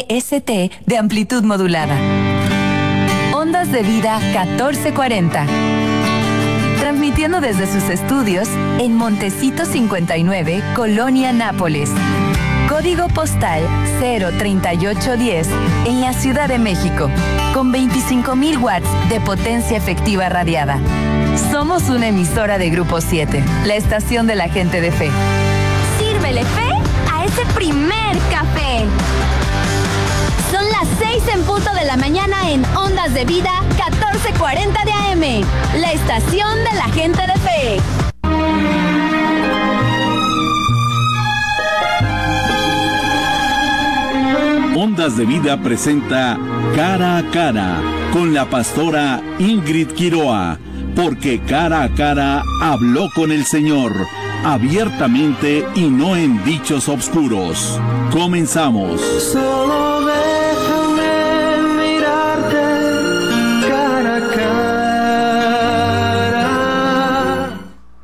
DST de amplitud modulada. Ondas de Vida 1440. Transmitiendo desde sus estudios en Montecito 59, Colonia Nápoles. Código postal 03810 en la Ciudad de México, con 25,000 watts de potencia efectiva radiada. Somos una emisora de Grupo 7, la estación de la gente de fe. Sírvele fe a ese primer café. Son las 6 en punto de la mañana en Ondas de Vida 1440 de AM, la estación de la gente de fe. Ondas de Vida presenta Cara a Cara con la pastora Ingrid Quiroa, porque cara a cara habló con el Señor, abiertamente y no en dichos obscuros. Comenzamos. Solo déjame mirarte cara a cara.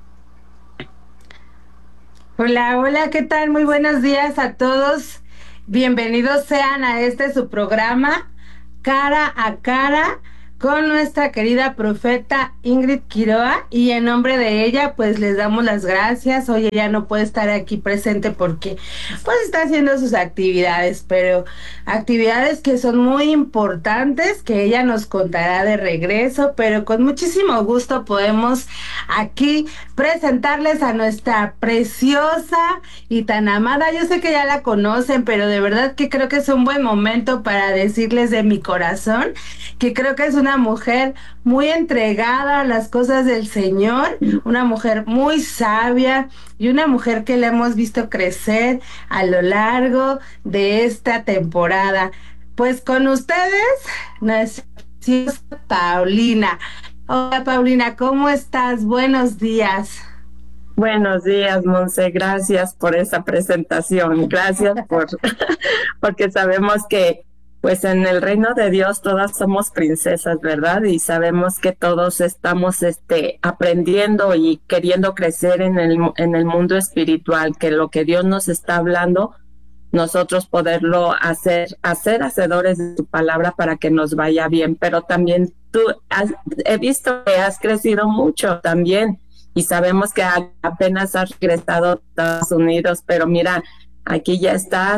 Hola, hola, ¿qué tal? Muy buenos días a todos. Bienvenidos sean a su programa, Cara a Cara, con nuestra querida profeta Ingrid Quiroa, y en nombre de ella pues les damos las gracias. Hoy ella no puede estar aquí presente porque pues está haciendo sus actividades, pero actividades que son muy importantes, que ella nos contará de regreso, pero con muchísimo gusto podemos aquí presentarles a nuestra preciosa y tan amada. Yo sé que ya la conocen, pero de verdad que creo que es un buen momento para decirles de mi corazón que creo que es una mujer muy entregada a las cosas del Señor, una mujer muy sabia y una mujer que le hemos visto crecer a lo largo de esta temporada. Pues con ustedes, nuestra preciosa Paulina. Hola Paulina, ¿cómo estás? Buenos días. Buenos días, Monse, gracias por esa presentación, gracias porque sabemos que pues en el reino de Dios todas somos princesas, ¿verdad? Y sabemos que todos estamos aprendiendo y queriendo crecer en el mundo espiritual, que lo que Dios nos está hablando, nosotros poderlo hacer hacedores de su palabra para que nos vaya bien. Pero también he visto que has crecido mucho también, y sabemos que apenas has regresado a Estados Unidos, pero mira, aquí ya estás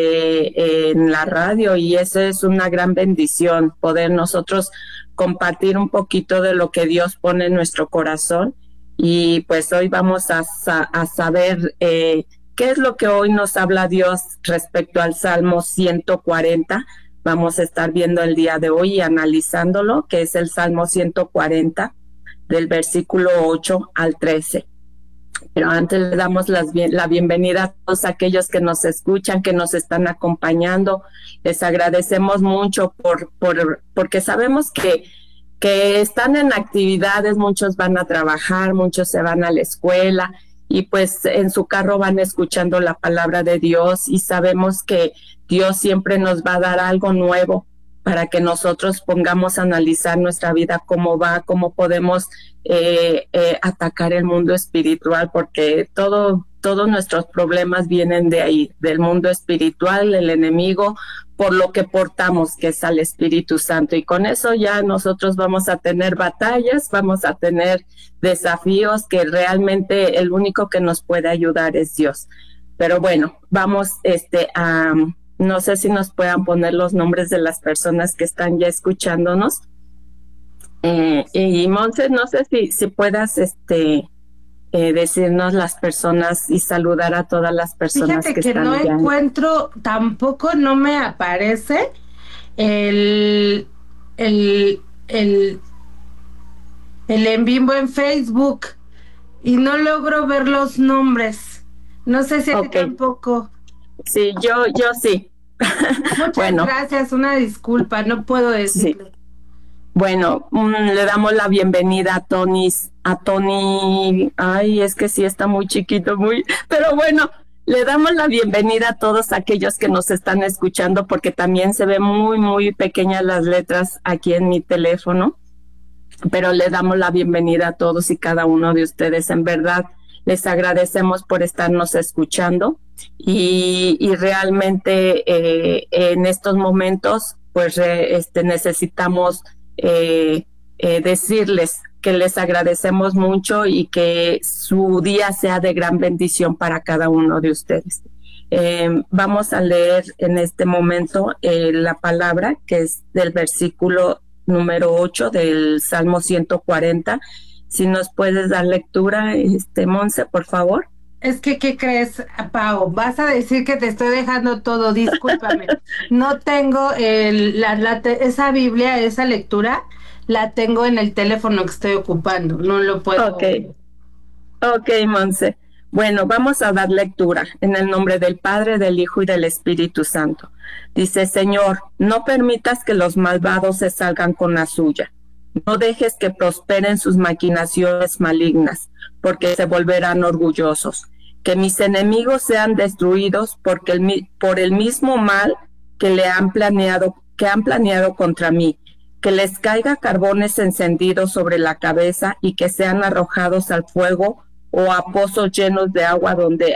en la radio, y eso es una gran bendición, poder nosotros compartir un poquito de lo que Dios pone en nuestro corazón. Y pues hoy vamos a saber qué es lo que hoy nos habla Dios respecto al Salmo 140. Vamos a estar viendo el día de hoy y analizándolo, que es el Salmo 140, del versículo 8 al 13. Pero antes le damos la bienvenida a todos aquellos que nos escuchan, que nos están acompañando. Les agradecemos mucho porque sabemos que están en actividades, muchos van a trabajar, muchos se van a la escuela, y pues en su carro van escuchando la palabra de Dios, y sabemos que Dios siempre nos va a dar algo nuevo para que nosotros pongamos a analizar nuestra vida, cómo va, cómo podemos atacar el mundo espiritual, porque todos nuestros problemas vienen de ahí, del mundo espiritual, el enemigo, por lo que portamos, que es al Espíritu Santo. Y con eso ya nosotros vamos a tener batallas, vamos a tener desafíos, que realmente el único que nos puede ayudar es Dios. Pero bueno, vamos no sé si nos puedan poner los nombres de las personas que están ya escuchándonos. Y Monse, no sé si puedas decirnos las personas y saludar a todas las personas. Fíjate que están no ya encuentro, tampoco no me aparece el en vivo en Facebook, y no logro ver los nombres. No sé si a ti tampoco. Sí, yo sí. Muchas gracias, una disculpa, no puedo decirle. Sí. Bueno, le damos la bienvenida a Tony, ay, es que sí está muy chiquito, pero bueno, le damos la bienvenida a todos aquellos que nos están escuchando, porque también se ven muy pequeñas las letras aquí en mi teléfono, pero le damos la bienvenida a todos y cada uno de ustedes. En verdad, Les agradecemos por estarnos escuchando y realmente en estos momentos pues necesitamos decirles que les agradecemos mucho y que su día sea de gran bendición para cada uno de ustedes. Vamos a leer en este momento la palabra que es del versículo número 8 del Salmo 140. Si nos puedes dar lectura, Monse, por favor. Es que, ¿qué crees, Pau? Vas a decir que te estoy dejando todo, discúlpame. No tengo esa Biblia, esa lectura, la tengo en el teléfono que estoy ocupando, no lo puedo. Ok, Monse. Bueno, vamos a dar lectura en el nombre del Padre, del Hijo y del Espíritu Santo. Dice, Señor, no permitas que los malvados se salgan con la suya. No dejes que prosperen sus maquinaciones malignas, porque se volverán orgullosos. Que mis enemigos sean destruidos por el mismo mal que han planeado contra mí. Que les caiga carbones encendidos sobre la cabeza y que sean arrojados al fuego o a pozos llenos de agua donde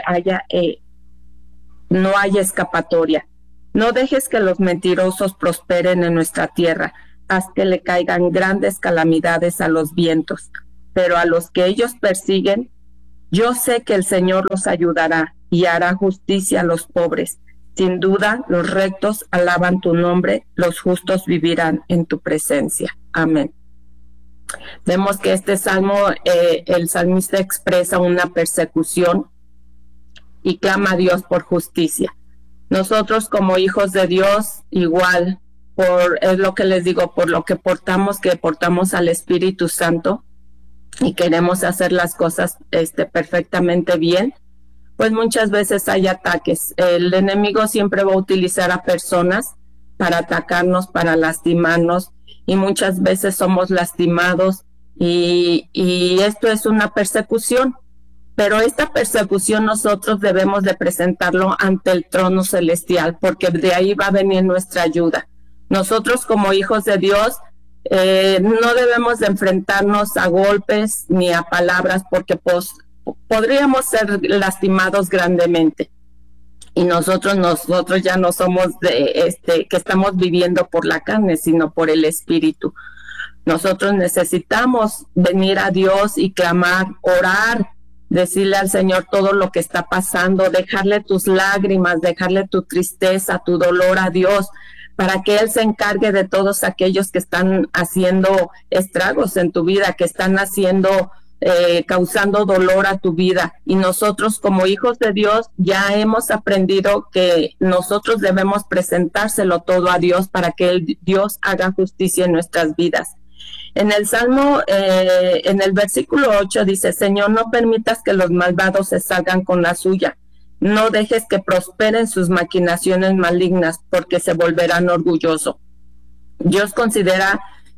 no haya escapatoria. No dejes que los mentirosos prosperen en nuestra tierra. Haz que le caigan grandes calamidades a los vientos, pero a los que ellos persiguen, yo sé que el Señor los ayudará y hará justicia a los pobres. Sin duda, los rectos alaban tu nombre, los justos vivirán en tu presencia. Amén. Vemos que este salmo, el salmista expresa una persecución y clama a Dios por justicia. Nosotros como hijos de Dios, igual, es lo que les digo, por lo que portamos al Espíritu Santo y queremos hacer las cosas perfectamente bien, pues muchas veces hay ataques. El enemigo siempre va a utilizar a personas para atacarnos, para lastimarnos, y muchas veces somos lastimados y esto es una persecución. Pero esta persecución nosotros debemos de presentarlo ante el trono celestial, porque de ahí va a venir nuestra ayuda. Nosotros como hijos de Dios no debemos de enfrentarnos a golpes ni a palabras, porque podríamos ser lastimados grandemente. Y nosotros ya no somos que estamos viviendo por la carne, sino por el Espíritu. Nosotros necesitamos venir a Dios y clamar, orar, decirle al Señor todo lo que está pasando, dejarle tus lágrimas, dejarle tu tristeza, tu dolor a Dios, para que Él se encargue de todos aquellos que están haciendo estragos en tu vida, que están causando dolor a tu vida. Y nosotros como hijos de Dios ya hemos aprendido que nosotros debemos presentárselo todo a Dios para que Dios haga justicia en nuestras vidas. En el Salmo, en el versículo 8 dice, Señor, no permitas que los malvados se salgan con la suya. No dejes que prosperen sus maquinaciones malignas, porque se volverán orgullosos. Dios considera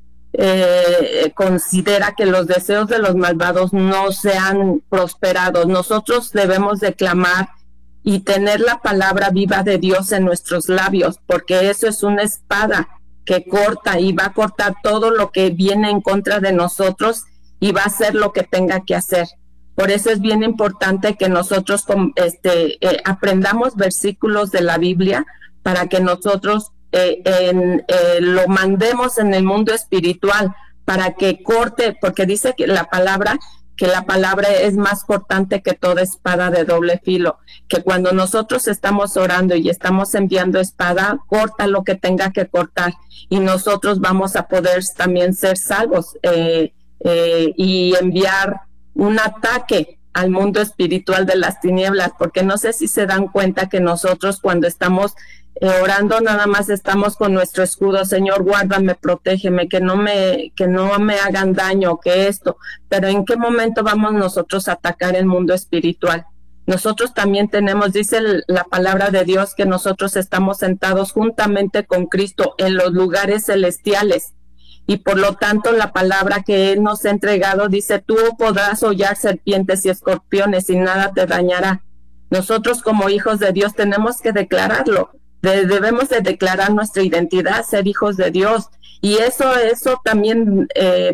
que los deseos de los malvados no sean prosperados. Nosotros debemos declamar y tener la palabra viva de Dios en nuestros labios, porque eso es una espada que corta y va a cortar todo lo que viene en contra de nosotros y va a hacer lo que tenga que hacer. Por eso es bien importante que nosotros aprendamos versículos de la Biblia para que nosotros lo mandemos en el mundo espiritual para que corte, porque dice que la palabra es más cortante que toda espada de doble filo, que cuando nosotros estamos orando y estamos enviando espada, corta lo que tenga que cortar y nosotros vamos a poder también ser salvos y enviar un ataque al mundo espiritual de las tinieblas, porque no sé si se dan cuenta que nosotros cuando estamos orando nada más estamos con nuestro escudo, Señor, guárdame, protégeme, que no me hagan daño, que esto, pero ¿en qué momento vamos nosotros a atacar el mundo espiritual? Nosotros también tenemos, dice la palabra de Dios, que nosotros estamos sentados juntamente con Cristo en los lugares celestiales, y por lo tanto la palabra que Él nos ha entregado dice, tú podrás hollar serpientes y escorpiones y nada te dañará. Nosotros como hijos de Dios tenemos que declararlo debemos de declarar nuestra identidad, ser hijos de Dios. Y eso también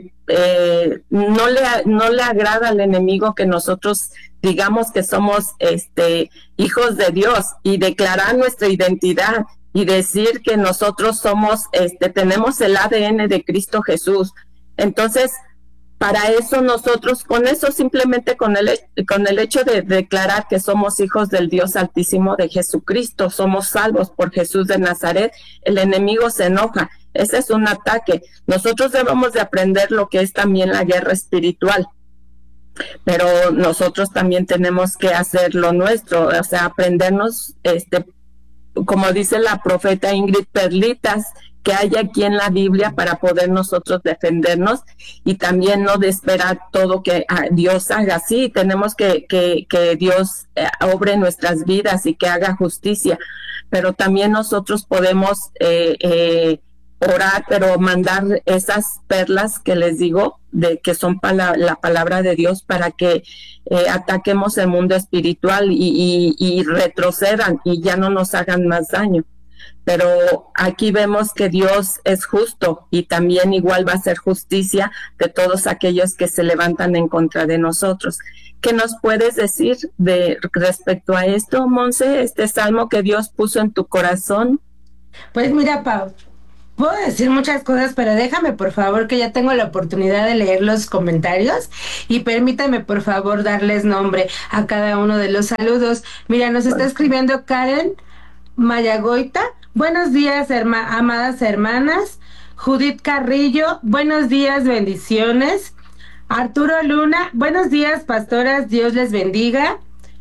no le agrada al enemigo, que nosotros digamos que somos hijos de Dios, y declarar nuestra identidad y decir que nosotros somos, tenemos el ADN de Cristo Jesús. Entonces, para eso nosotros, simplemente con el hecho de declarar que somos hijos del Dios Altísimo, de Jesucristo, somos salvos por Jesús de Nazaret, el enemigo se enoja. Ese es un ataque. Nosotros debemos de aprender lo que es también la guerra espiritual, pero nosotros también tenemos que hacer lo nuestro, o sea, aprendernos, como dice la profeta Ingrid, perlitas que hay aquí en la Biblia para poder nosotros defendernos, y también no de esperar todo que Dios haga. Sí, tenemos que Dios obre nuestras vidas y que haga justicia, pero también nosotros podemos orar, pero mandar esas perlas que les digo, de que son la palabra de Dios, para que ataquemos el mundo espiritual y retrocedan y ya no nos hagan más daño. Pero aquí vemos que Dios es justo, y también igual va a hacer justicia de todos aquellos que se levantan en contra de nosotros. ¿Qué nos puedes decir respecto a esto, Monse, este salmo que Dios puso en tu corazón? Pues mira, Pau, puedo decir muchas cosas, pero déjame por favor, que ya tengo la oportunidad de leer los comentarios, y permítame por favor darles nombre a cada uno de los saludos. Mira, nos está escribiendo Karen Mayagoita: buenos días, amadas hermanas. Judith Carrillo: buenos días, bendiciones. Arturo Luna: buenos días, pastoras, Dios les bendiga.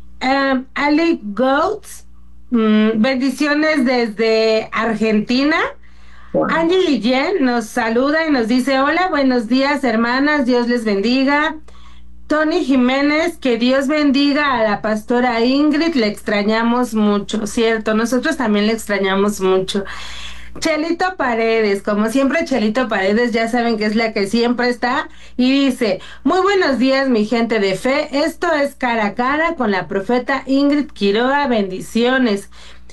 Ali Goats: bendiciones desde Argentina. Wow. Angie Guillén nos saluda y nos dice: hola, buenos días, hermanas, Dios les bendiga. Tony Jiménez: que Dios bendiga a la pastora Ingrid, le extrañamos mucho. Cierto, nosotros también le extrañamos mucho. Chelito Paredes, como siempre, Chelito Paredes, ya saben que es la que siempre está, y dice: muy buenos días, mi gente de fe, esto es Cara a Cara con la profeta Ingrid Quiroa, bendiciones.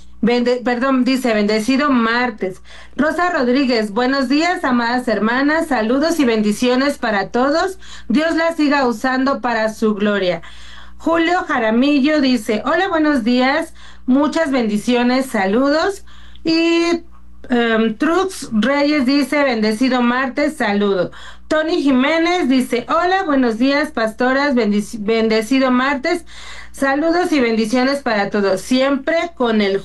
Dice: bendecido martes. Rosa Rodríguez: buenos días, amadas hermanas, saludos y bendiciones para todos, Dios las siga usando para su gloria. Julio Jaramillo dice: hola, buenos días, muchas bendiciones, saludos. Y Trux Reyes dice: bendecido martes, saludo. Tony Jiménez dice: hola, buenos días, pastoras, bendecido martes, saludos y bendiciones para todos, siempre con el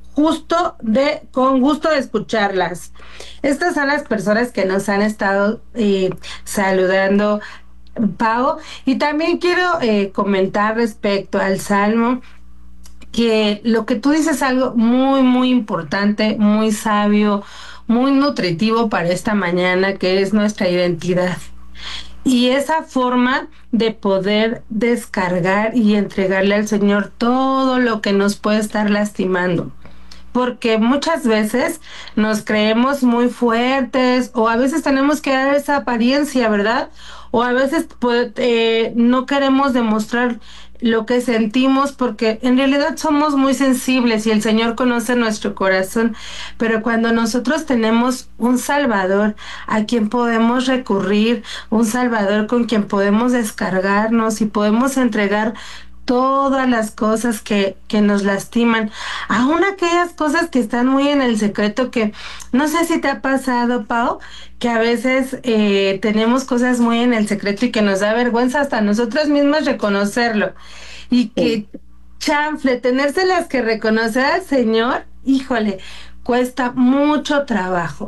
con gusto de escucharlas. Estas son las personas que nos han estado saludando, Pau. Y también quiero comentar respecto al Salmo, que lo que tú dices es algo muy, muy importante, muy sabio, muy nutritivo para esta mañana, que es nuestra identidad. Y esa forma de poder descargar y entregarle al Señor todo lo que nos puede estar lastimando. Porque muchas veces nos creemos muy fuertes, o a veces tenemos que dar esa apariencia, ¿verdad? O a veces no queremos demostrar lo que sentimos, porque en realidad somos muy sensibles y el Señor conoce nuestro corazón. Pero cuando nosotros tenemos un Salvador a quien podemos recurrir, un Salvador con quien podemos descargarnos y podemos entregar todas las cosas que nos lastiman, aún aquellas cosas que están muy en el secreto, que no sé si te ha pasado, Pau, que a veces tenemos cosas muy en el secreto y que nos da vergüenza hasta nosotras mismas reconocerlo, y que chanfle, tenérselas que reconocer al Señor, híjole, cuesta mucho trabajo,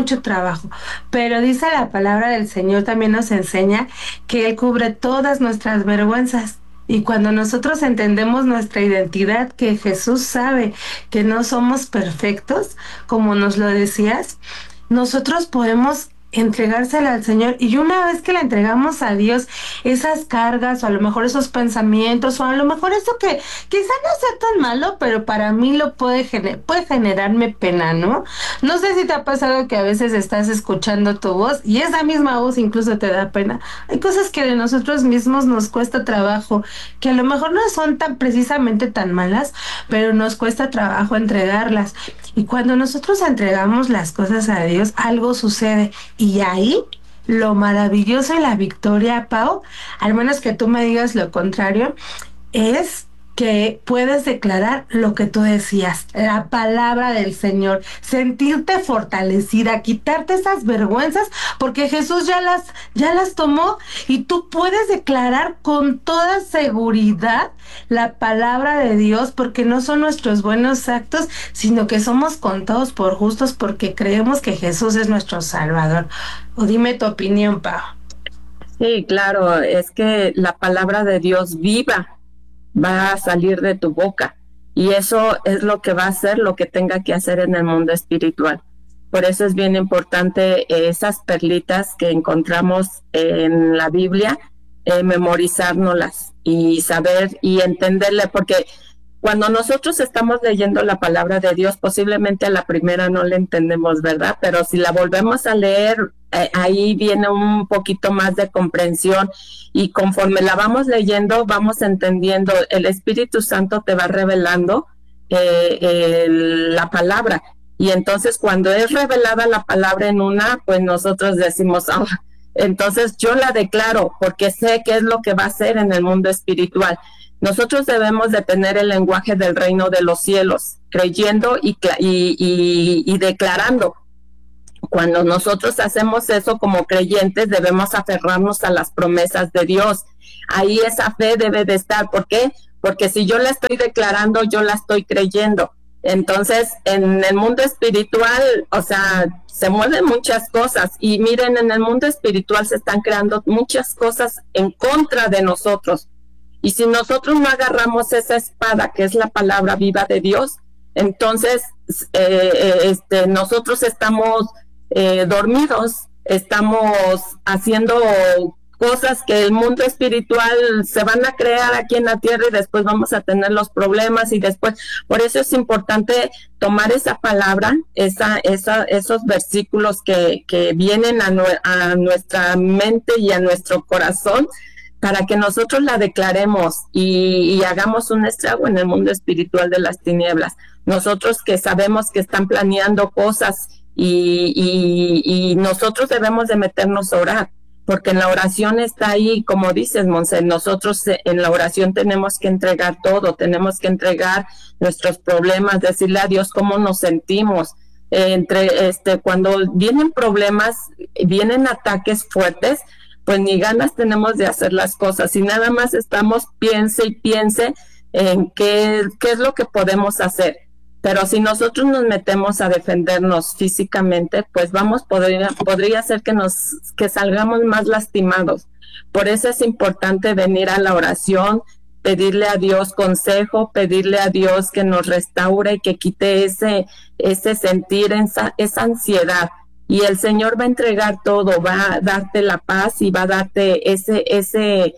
pero dice la palabra del Señor, también nos enseña que Él cubre todas nuestras vergüenzas. Y cuando nosotros entendemos nuestra identidad, que Jesús sabe que no somos perfectos, como nos lo decías, nosotros podemos entregársela al Señor, y una vez que la entregamos a Dios, esas cargas, o a lo mejor esos pensamientos, o a lo mejor eso que quizá no sea tan malo, pero para mí lo puede generarme pena, ¿no? No sé si te ha pasado que a veces estás escuchando tu voz y esa misma voz incluso te da pena. Hay cosas que de nosotros mismos nos cuesta trabajo, que a lo mejor no son tan precisamente tan malas, pero nos cuesta trabajo entregarlas. Y cuando nosotros entregamos las cosas a Dios, algo sucede. Y ahí lo maravilloso y la victoria, Pau, al menos que tú me digas lo contrario, es que puedes declarar lo que tú decías, la palabra del Señor, sentirte fortalecida, quitarte esas vergüenzas, porque Jesús ya las tomó, y tú puedes declarar con toda seguridad la palabra de Dios, porque no son nuestros buenos actos, sino que somos contados por justos porque creemos que Jesús es nuestro Salvador. O dime tu opinión, Pau. Sí, claro, es que la palabra de Dios viva va a salir de tu boca, y eso es lo que va a hacer lo que tenga que hacer en el mundo espiritual. Por eso es bien importante esas perlitas que encontramos en la Biblia, memorizárnoslas y saber y entenderle, porque cuando nosotros estamos leyendo la palabra de Dios, posiblemente a la primera no la entendemos, ¿verdad? Pero si la volvemos a leer, ahí viene un poquito más de comprensión, y conforme la vamos leyendo, vamos entendiendo. El Espíritu Santo te va revelando la palabra, y entonces cuando es revelada la palabra en una, pues nosotros decimos, oh, entonces yo la declaro, porque sé qué es lo que va a hacer en el mundo espiritual. Nosotros debemos de tener el lenguaje del reino de los cielos, creyendo y declarando. Cuando nosotros hacemos eso como creyentes, debemos aferrarnos a las promesas de Dios. Ahí esa fe debe de estar. ¿Por qué? Porque si yo la estoy declarando, yo la estoy creyendo. Entonces, en el mundo espiritual, o sea, se mueven muchas cosas. Y miren, en el mundo espiritual se están creando muchas cosas en contra de nosotros. Y si nosotros no agarramos esa espada, que es la palabra viva de Dios, entonces nosotros estamos dormidos, estamos haciendo cosas que el mundo espiritual se van a crear aquí en la tierra, y después vamos a tener los problemas, y después, por eso es importante tomar esa palabra, esos versículos que vienen a nuestra mente y a nuestro corazón, para que nosotros la declaremos y hagamos un estrago en el mundo espiritual de las tinieblas. Nosotros que sabemos que están planeando cosas, y nosotros debemos de meternos a orar, porque en la oración está ahí, como dices, Monse, nosotros en la oración tenemos que entregar todo, tenemos que entregar nuestros problemas, decirle a Dios cómo nos sentimos. Cuando vienen problemas, vienen ataques fuertes, pues ni ganas tenemos de hacer las cosas, y nada más estamos piense y piense en qué es lo que podemos hacer. Pero si nosotros nos metemos a defendernos físicamente, pues podría ser que salgamos más lastimados. Por eso es importante venir a la oración, pedirle a Dios consejo, pedirle a Dios que nos restaure y que quite ese sentir, esa ansiedad. Y el Señor va a entregar todo, va a darte la paz y va a darte ese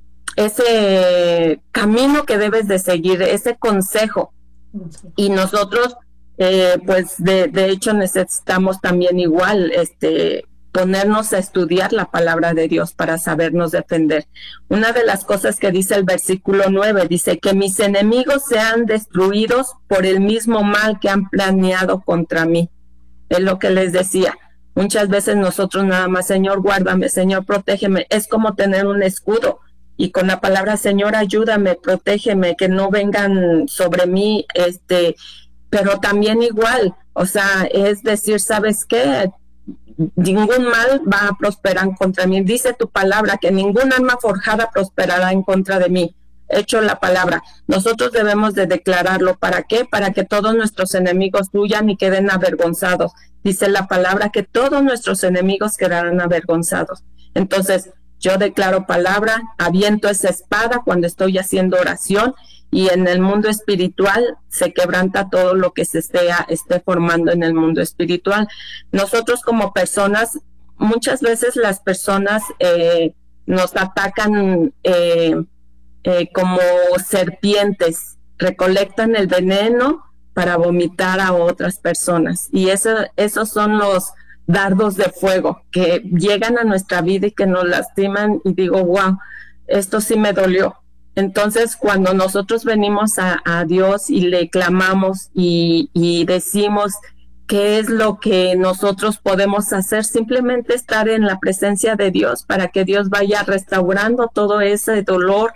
camino que debes de seguir, ese consejo. Y nosotros, pues de hecho necesitamos también igual, ponernos a estudiar la palabra de Dios para sabernos defender. Una de las cosas que dice el versículo 9, dice que mis enemigos sean destruidos por el mismo mal que han planeado contra mí. Es lo que les decía. Muchas veces nosotros nada más, Señor, guárdame, Señor, protégeme. Es como tener un escudo, y con la palabra, Señor, ayúdame, protégeme, que no vengan sobre mí, pero también igual, o sea, es decir, ¿sabes qué? Ningún mal va a prosperar contra mí. Dice tu palabra que ningún arma forjada prosperará en contra de mí. Hecho la palabra. Nosotros debemos de declararlo. ¿Para qué? Para que todos nuestros enemigos huyan y queden avergonzados. Dice la palabra que todos nuestros enemigos quedarán avergonzados. Entonces, yo declaro palabra, aviento esa espada cuando estoy haciendo oración, y en el mundo espiritual se quebranta todo lo que se esté formando en el mundo espiritual. Nosotros como personas, muchas veces las personas nos atacan como serpientes, recolectan el veneno para vomitar a otras personas, y esos son los dardos de fuego que llegan a nuestra vida y que nos lastiman, y digo, wow, esto sí me dolió. Entonces, cuando nosotros venimos a Dios y le clamamos y decimos qué es lo que nosotros podemos hacer, simplemente estar en la presencia de Dios para que Dios vaya restaurando todo ese dolor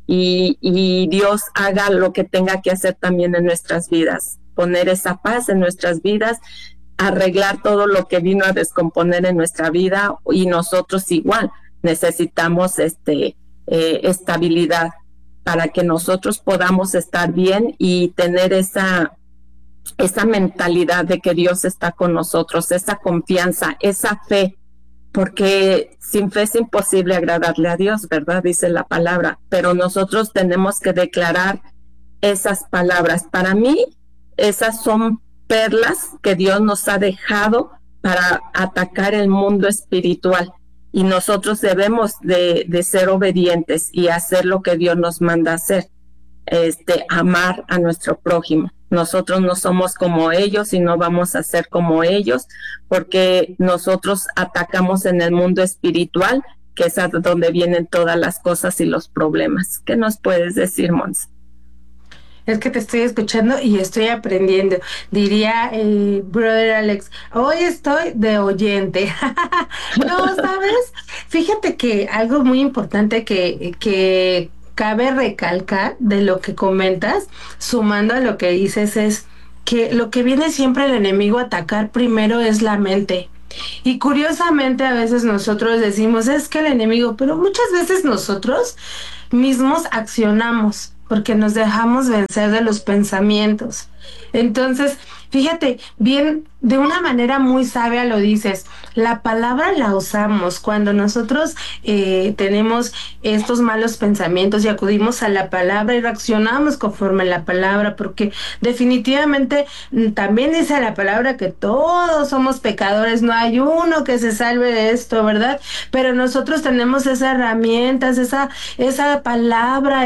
y Dios haga lo que tenga que hacer también en nuestras vidas, poner esa paz en nuestras vidas, arreglar todo lo que vino a descomponer en nuestra vida, y nosotros igual necesitamos estabilidad para que nosotros podamos estar bien y tener esa mentalidad de que Dios está con nosotros, esa confianza, esa fe, porque sin fe es imposible agradarle a Dios, ¿verdad? Dice la palabra, pero nosotros tenemos que declarar esas palabras. Para mí, esas son perlas que Dios nos ha dejado para atacar el mundo espiritual, y nosotros debemos de ser obedientes y hacer lo que Dios nos manda hacer, amar a nuestro prójimo. Nosotros no somos como ellos y no vamos a ser como ellos, porque nosotros atacamos en el mundo espiritual, que es a donde vienen todas las cosas y los problemas. ¿Qué nos puedes decir, Mons? Es que te estoy escuchando y estoy aprendiendo. Diría el brother Alex, hoy estoy de oyente. No, ¿sabes? Fíjate que algo muy importante que cabe recalcar de lo que comentas, sumando a lo que dices, es que lo que viene siempre el enemigo a atacar primero es la mente. Y curiosamente a veces nosotros decimos, es que el enemigo, pero muchas veces nosotros mismos accionamos porque nos dejamos vencer de los pensamientos. Entonces, fíjate, bien, de una manera muy sabia lo dices, la palabra la usamos cuando nosotros tenemos estos malos pensamientos y acudimos a la palabra y reaccionamos conforme a la palabra, porque definitivamente también dice la palabra que todos somos pecadores, no hay uno que se salve de esto, ¿verdad? Pero nosotros tenemos esas herramientas, esa palabra,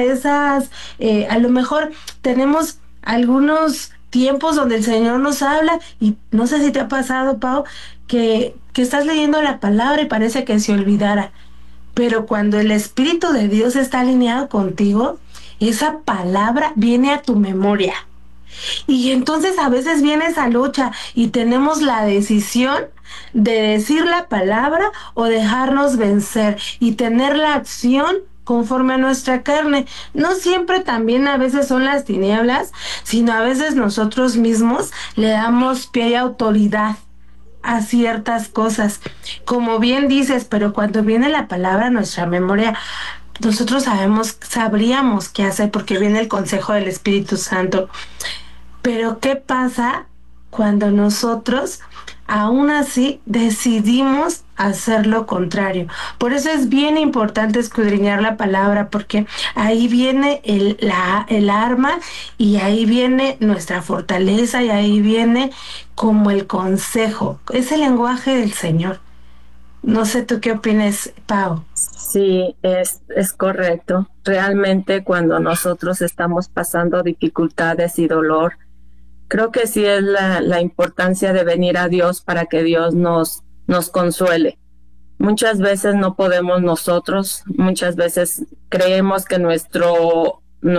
a lo mejor tenemos algunos tiempos donde el Señor nos habla, y no sé si te ha pasado, Pau, que estás leyendo la palabra y parece que se olvidara, pero cuando el Espíritu de Dios está alineado contigo, esa palabra viene a tu memoria. Y entonces a veces viene esa lucha y tenemos la decisión de decir la palabra o dejarnos vencer y tener la acción conforme a nuestra carne. No siempre también a veces son las tinieblas, sino a veces nosotros mismos le damos pie y autoridad a ciertas cosas. Como bien dices, pero cuando viene la palabra a nuestra memoria, nosotros sabríamos qué hacer porque viene el consejo del Espíritu Santo. Pero ¿qué pasa cuando nosotros aún así decidimos hacer lo contrario? Por eso es bien importante escudriñar la palabra, porque ahí viene el arma, y ahí viene nuestra fortaleza, y ahí viene como el consejo, es el lenguaje del Señor. No sé tú qué opinas, Pau. Sí, es correcto. Realmente cuando nosotros estamos pasando dificultades y dolor, creo que sí es la importancia de venir a Dios para que Dios nos consuele. Muchas veces no podemos nosotros, muchas veces creemos que nuestro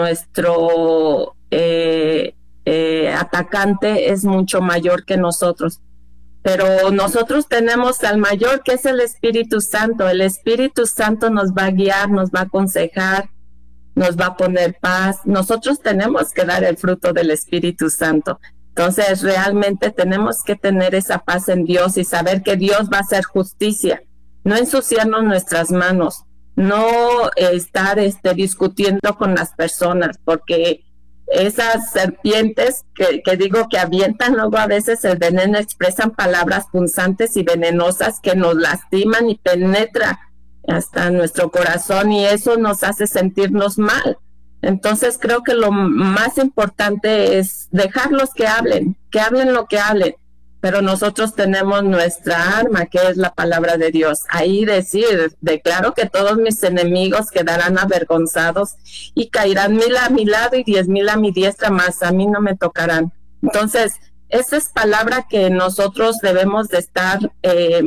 atacante es mucho mayor que nosotros, pero nosotros tenemos al mayor, que es el Espíritu Santo. El Espíritu Santo nos va a guiar, nos va a aconsejar, nos va a poner paz. Nosotros tenemos que dar el fruto del Espíritu Santo. Entonces, realmente tenemos que tener esa paz en Dios y saber que Dios va a hacer justicia. No ensuciarnos nuestras manos, no estar discutiendo con las personas, porque esas serpientes que digo que avientan, luego a veces el veneno, expresan palabras punzantes y venenosas que nos lastiman y penetra hasta nuestro corazón, y eso nos hace sentirnos mal. Entonces creo que lo más importante es dejarlos que hablen lo que hablen, pero nosotros tenemos nuestra arma, que es la palabra de Dios. Ahí declaro que todos mis enemigos quedarán avergonzados y caerán 1000 a mi lado y 10,000 a mi diestra, mas a mí no me tocarán. Entonces esa es palabra que nosotros debemos de estar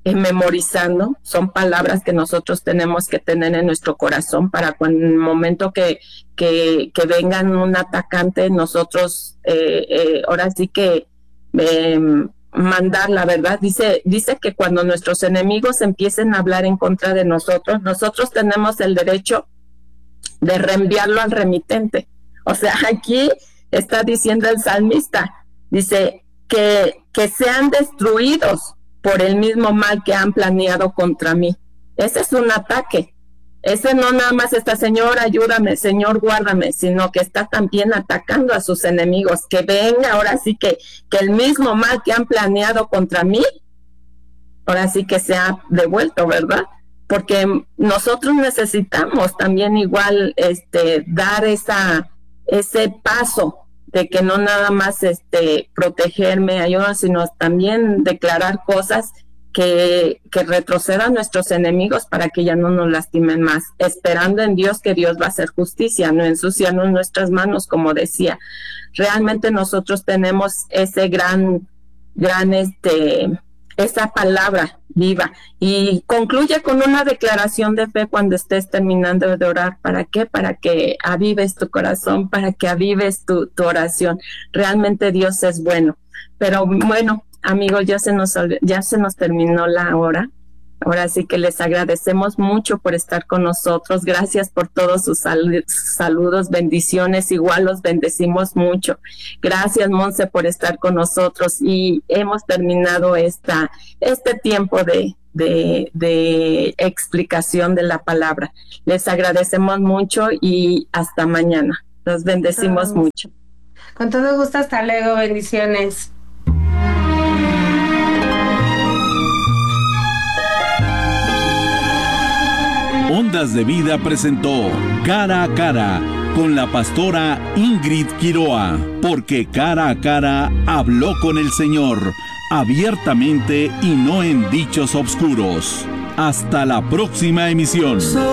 memorizando, son palabras que nosotros tenemos que tener en nuestro corazón para cuando en el momento que vengan un atacante, nosotros ahora sí que mandar la verdad. Dice que cuando nuestros enemigos empiecen a hablar en contra de nosotros, nosotros tenemos el derecho de reenviarlo al remitente. O sea, aquí está diciendo el salmista, dice que sean destruidos por el mismo mal que han planeado contra mí. Ese es un ataque. Ese no nada más está, Señor, ayúdame, Señor, guárdame, sino que está también atacando a sus enemigos. Que venga ahora sí que el mismo mal que han planeado contra mí, ahora sí que sea devuelto, ¿verdad? Porque nosotros necesitamos también igual dar ese paso de que no nada más protegerme, ayudar, sino también declarar cosas que retrocedan a nuestros enemigos para que ya no nos lastimen más, esperando en Dios que Dios va a hacer justicia, no ensuciarnos nuestras manos, como decía. Realmente nosotros tenemos ese esa palabra viva, y concluye con una declaración de fe cuando estés terminando de orar. ¿Para qué? Para que avives tu corazón, para que avives tu oración. Realmente Dios es bueno. Pero bueno, amigos, ya se nos terminó la hora. Ahora sí que les agradecemos mucho por estar con nosotros. Gracias por todos sus saludos, bendiciones. Igual los bendecimos mucho. Gracias, Monse, por estar con nosotros. Y hemos terminado este tiempo de explicación de la palabra. Les agradecemos mucho y hasta mañana. Los bendecimos mucho. Con todo gusto, hasta luego. Bendiciones. Ondas de Vida presentó Cara a Cara con la pastora Ingrid Quiroa, porque cara a cara habló con el Señor, abiertamente y no en dichos obscuros. Hasta la próxima emisión.